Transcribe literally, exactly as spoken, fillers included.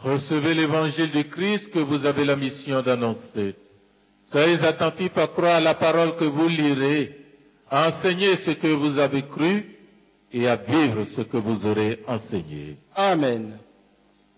Recevez l'évangile du Christ que vous avez la mission d'annoncer. Soyez attentifs à croire à la parole que vous lirez, à enseigner ce que vous avez cru et à vivre ce que vous aurez enseigné. Amen.